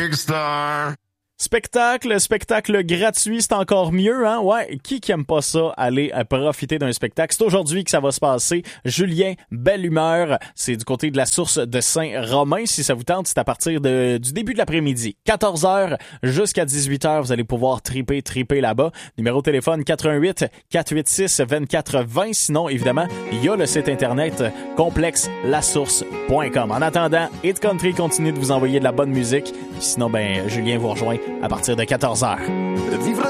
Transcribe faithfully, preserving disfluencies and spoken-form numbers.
Big Star. Spectacle, spectacle gratuit, c'est encore mieux, hein? Ouais, qui qui aime pas ça, aller euh, profiter d'un spectacle? C'est aujourd'hui que ça va se passer. Julien, Belle Humeur, c'est du côté de la source de Saint-Romain. Si ça vous tente, c'est à partir de, du début de l'après-midi. quatorze heures jusqu'à dix-huit heures, vous allez pouvoir triper, triper là-bas. Numéro de téléphone quatre un huit, quatre huit six, deux quatre deux zéro. Sinon, évidemment, il y a le site internet complexe la source point com. En attendant, Hit Country continue de vous envoyer de la bonne musique. Sinon, ben, Julien vous rejoint à partir de quatorze heures. Vivre